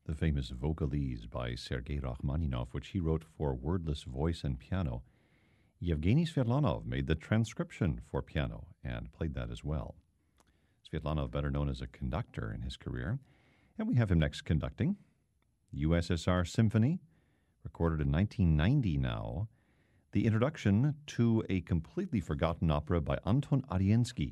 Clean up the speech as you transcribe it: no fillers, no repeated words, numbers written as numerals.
the famous Vocalese by Sergei Rachmaninoff, which he wrote for wordless voice and piano. Yevgeny Svetlanov made the transcription for piano and played that as well. Svetlanov, better known as a conductor in his career, and we have him next conducting USSR Symphony, recorded in 1990 now, the introduction to a completely forgotten opera by Anton Ariensky,